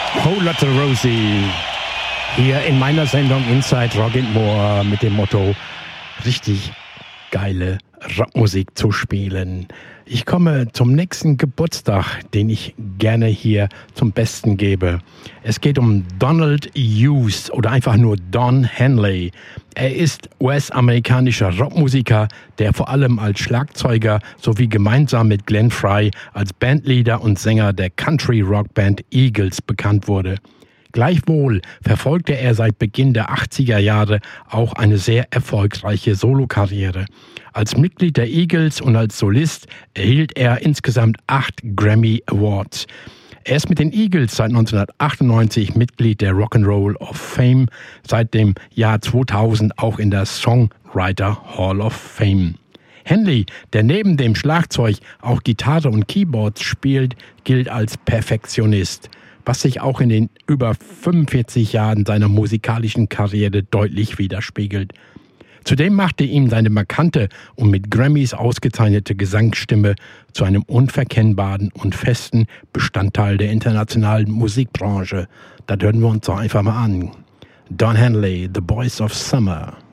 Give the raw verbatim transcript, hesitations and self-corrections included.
Whole Lotta Rosie hier in meiner Sendung Inside Rockin' More mit dem Motto, richtig geile Rockmusik zu spielen. Ich komme zum nächsten Geburtstag, den ich gerne hier zum Besten gebe. Es geht um Donald Hughes oder einfach nur Don Henley. Er ist U S-amerikanischer Rockmusiker, der vor allem als Schlagzeuger sowie gemeinsam mit Glenn Frey als Bandleader und Sänger der Country-Rockband Eagles bekannt wurde. Gleichwohl verfolgte er seit Beginn der achtziger Jahre auch eine sehr erfolgreiche Solokarriere. Als Mitglied der Eagles und als Solist erhielt er insgesamt acht Grammy Awards. Er ist mit den Eagles seit neunzehnhundertachtundneunzig Mitglied der Rock'n'Roll of Fame, seit dem Jahr zweitausend auch in der Songwriter Hall of Fame. Henley, der neben dem Schlagzeug auch Gitarre und Keyboards spielt, gilt als Perfektionist, was sich auch in den über fünfundvierzig Jahren seiner musikalischen Karriere deutlich widerspiegelt. Zudem machte ihm seine markante und mit Grammys ausgezeichnete Gesangsstimme zu einem unverkennbaren und festen Bestandteil der internationalen Musikbranche. Das hören wir uns doch einfach mal an. Don Henley, The Boys of Summer.